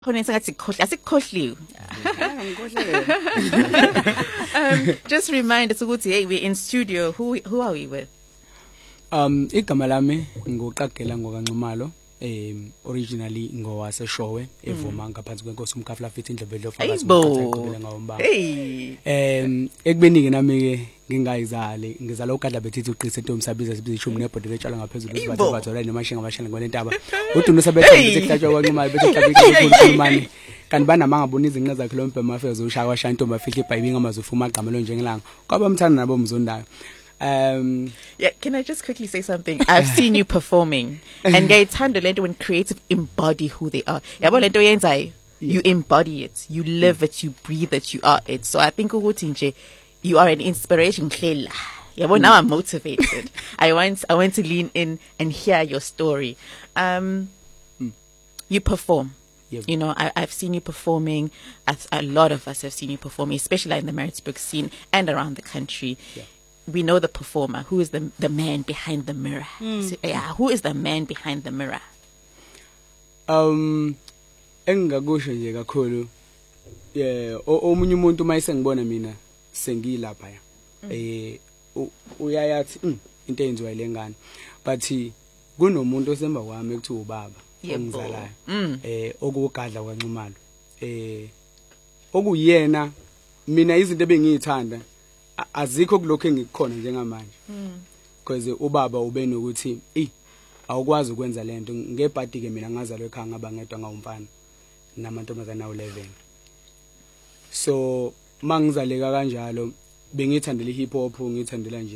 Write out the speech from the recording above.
Just remind us ukuthi hey, we're in studio. Who are we with? Igama lami ngoqagela ngokancumalo originally ngowase Showe evuma ngaphansi kwenkosi uMkhafla fithi indlebedlo ofakazi ngicela ngawomba. Ekubeni ke nami ke ngingayizali ngizala ugadla bethithi uqise into umsabiza sibiza ishumi nebhodi letshala ngaphezulu isibathu bathola nemashinga abashela ngolentaba uDuno sebethe ukuthi kuhlatshwa kwancumalo bethe hlabika ukhulumani kanti banamanga bona izinqe zakhe lo mbhema afeze ushaya kwashaya intombi afihla ibhayibinga amazufuma agqamelo njengelanga kwaba mthanda nabo mzondayo. Yeah, can I just quickly say something? I've seen you performing, and when creative embody who they are. You embody it, you live it, you breathe it, you are it. So I think you are an inspiration. Yeah, well, now I'm motivated. I want to lean in and hear your story. You perform. Yep. You know, I've seen you performing. A lot of us have seen you performing, especially in the Maritzburg scene and around the country. Yeah. We know the performer. Who is the man behind the mirror? So, who is the man behind the mirror? Engakusho nje kakhulu omunye umuntu mayisengibona mina sengilapha uyayathi into enziwa ilengane but kunomuntu osemba kwami ekuthiwa ubaba ongizalayo okugadla kwancumalo okuyena mina izinto ebengiyithanda azikho kulokho engikukhona njengamanje because ubaba ube nokuthi awukwazi ukwenza lento ngebhadi ke mina ngazalwe ekhaya ngaba ngedwa ngawumfana namantombazana awu 11 so mangizaleka kanjalo bengithandela hip hop ngithandela nje